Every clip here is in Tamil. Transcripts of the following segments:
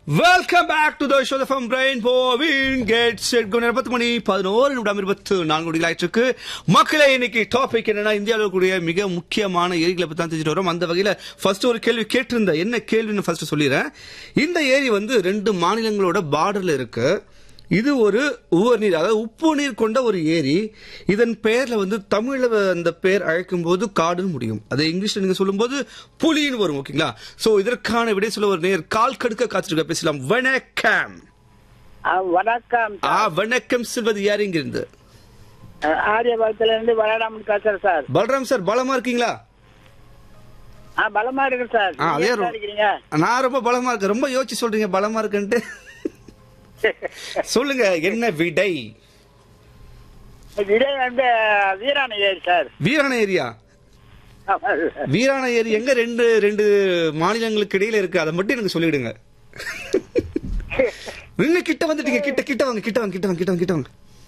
Welcome back to the show from Rainbow Wingate Set. 10 மணி 11 நிமிடம் 24 நொடிகளாயிட்டு இருக்கு. மக்களே, இன்னைக்கு டாபிக் என்னன்னா, இந்தியாவில் கூடிய மிக முக்கியமான ஏரிகளை பத்தி தான் தெரிஞ்சுட்டு வரோம். அந்த வகையில ஃபர்ஸ்ட் ஒரு கேள்வி கேட்டிருந்தேன். என்ன கேள்வின்னு ஃபர்ஸ்ட் சொல்லிடுறேன். இந்த ஏரி வந்து 2 மாநிலங்களோட பார்டர்ல இருக்கு. இது ஒரு உவர் நீர், அதாவது உப்பு நீர் கொண்ட ஒரு ஏரி. இதன் பெயர்ல வந்து தமிழ்ல அந்த பெயர் அழைக்கும் போது காடுன்னு முடியும். அதை இங்கிலீஷ்ல நீங்க சொல்லும் போது புலின்னு வரும். ஓகேங்களா? சோ இதற்கான விடை சொல்ல ஒரு நேர் கால் கடுக்க காத்துருக்க பேசலாம். வணக்கம். வணக்கம். வணக்கம் சொல்வது யார் இங்கிருந்து? ஆரியபுரத்துல இருந்து பலராமன் பேசுறேன் சார். பலராம் சார், பலமா இருக்கீங்களா? பலமா இருக்கு சார். நான் ரொம்ப பலமா இருக்கேன். ரொம்ப யோசிச்சு சொல்றீங்க பலமா இருக்குன்ட்டு. சொல்லுங்க, என்ன விடை? விடை வந்து வீராண ஏரி சார். வீராண ஏரியா? வீராண ஏரி எங்க ரெண்டு மாநிலங்களுக்கு இடையில இருக்கு, அதை மட்டும் எனக்கு சொல்லிடுங்க. நீங்க கிட்ட வந்துட்டீங்க. கிட்ட வாங்க.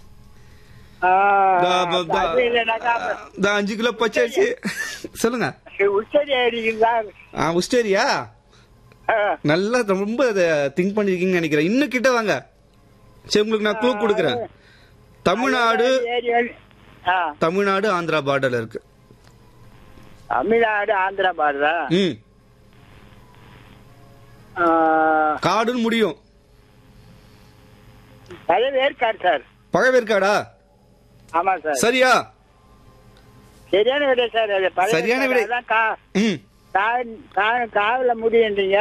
5 கிலோ பச்சை. சொல்லுங்க. உஸ்டேரியா? நல்லா ரொம்ப திங்க் பண்ணிருக்கீங்கன்னு நினைக்கிறேன். இன்னும் கிட்ட வாங்க. சரி, உங்களுக்கு நான் க்ளூ கொடுக்குறேன். தமிழ்நாடு ஆந்திரா பார்டர்ல இருக்கு. தமிழ்நாடு ஆந்திரா பார்டரா? காடுன்னு முடியும். பழவேற்காடு சார். பழவேற்காடா? ஆமா சார். சரியா? சரியான விடை சார். சரியான விடை. காவுல முடியுன்றீங்க,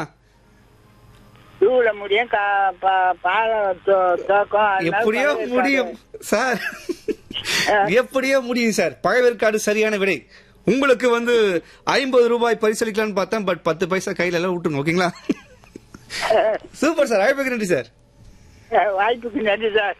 தூள முடியும், எப்படியோ முடியும் சார். எப்படியோ முடியும் சார். பழவேற்காடு சரியான விடை. உங்களுக்கு வந்து 50 ரூபாய் பரிசளிக்கலாம்னு பார்த்தேன். பட் 10 பைசா கையில எல்லாம் விட்டுருங்க. ஓகேங்களா? Super sir. வாய்ப்புக்கு நன்றி சார். வாய்ப்புக்கு நன்றி சார்.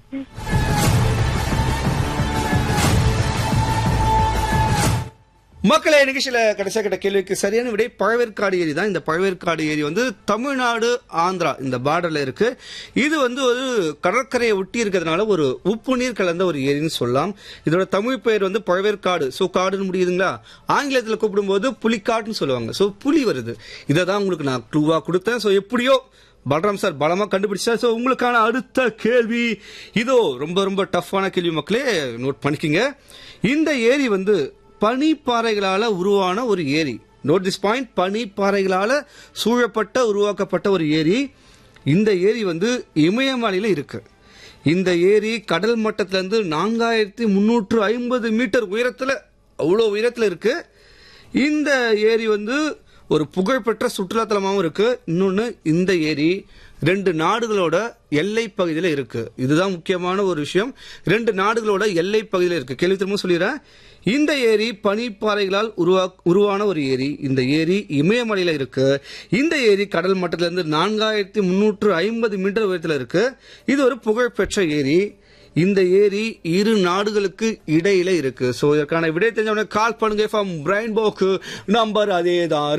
மக்களே, நிகழ்ச்சியில கடைசியா கேட்ட கேள்விக்கு சரியான விடை பழவேற்காடு ஏரி தான். இந்த பழவேற்காடு ஏரி வந்து தமிழ்நாடு ஆந்திரா இந்த பார்டர்ல இருக்கு. இது வந்து ஒரு கடற்கரையை ஒட்டி இருக்கிறதுனால ஒரு உப்பு நீர் கலந்த ஒரு ஏரின்னு சொல்லலாம். இதோட தமிழ் பெயர் வந்து பழவேற்காடு. சோ காடுன்னு முடியுதுங்களா? ஆங்கிலத்தில் கூப்பிடும்போது புலிக்காடுன்னு சொல்லுவாங்க. சோ புலி வருது. இதை தான் உங்களுக்கு நான் க்ளூவா கொடுத்தேன். சோ எப்படியோ பலராம் சார் பலமா கண்டுபிடிச்சா. சோ உங்களுக்கான அடுத்த கேள்வி இதோ. ரொம்ப ரொம்ப டஃப்பான கேள்வி மக்களே, நோட் பண்ணிக்கங்க. இந்த ஏரி வந்து பனிப்பாறைகளால உருவான ஒரு ஏரி. Note this point. பனிப்பாறைகளால சூழப்பட்ட உருவாக்கப்பட்ட ஒரு ஏரி. இந்த ஏரி வந்து இமயமலையில இருக்கு. இந்த ஏரி கடல் மட்டத்திலிருந்து 4350 மீட்டர் உயரத்துல, அவ்வளவு உயரத்துல இருக்கு. இந்த ஏரி வந்து ஒரு புகழ்பெற்ற சுற்றுலாத்தலமாகவும் இருக்கு. இன்னொன்னு, இந்த ஏரி 2 நாடுகளோட எல்லை பகுதியில் இருக்கு. இதுதான் முக்கியமான ஒரு விஷயம். 2 நாடுகளோட எல்லை பகுதியில் இருக்கு. கேள்வி திரும்ப சொல்லிடுறேன். இந்த ஏரி பனிப்பாறைகளால் உருவான ஒரு ஏரி. இந்த ஏரி இமயமலையில இருக்கு. இந்த ஏரி கடல் மட்டத்திலிருந்து 4350 மீட்டர் உயரத்தில் இருக்கு. இது ஒரு புகழ்பெற்ற ஏரி. இந்த ஏரி 2 நாடுகளுக்கு இடையில இருக்கு. சோ இதற்கான விடை தெரிஞ்சவன கால் பண்ணுங்க. ஃப்ரம் ரெயின்போக்கு நம்பர் அதேதான்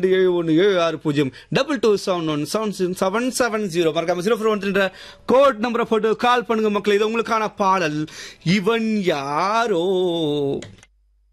227172271770. மறக்காம 0413 கோட் நம்பரை போட்டு கால் பண்ணுங்க மக்களே. இது உங்களுக்கான பாடல் இவன் யாரோ.